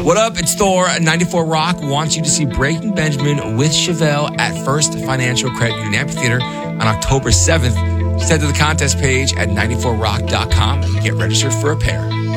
What up? It's Thor. 94 Rock wants you to see Breaking Benjamin with Chevelle at First Financial Credit Union Amphitheater on October 7th. Just head to the contest page at 94rock.com and get registered for a pair.